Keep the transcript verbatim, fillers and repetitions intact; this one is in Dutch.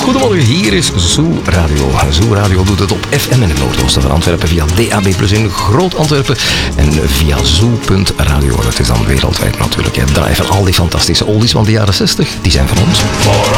Goedemorgen, hier is Zoo Radio. Zoo Radio doet het op F M in het noordoosten van Antwerpen via D A B plus in Groot Antwerpen en via zoo punt radio. Dat is dan wereldwijd natuurlijk. Hè. Draaien van al die fantastische oldies van de jaren zestig, die zijn van ons.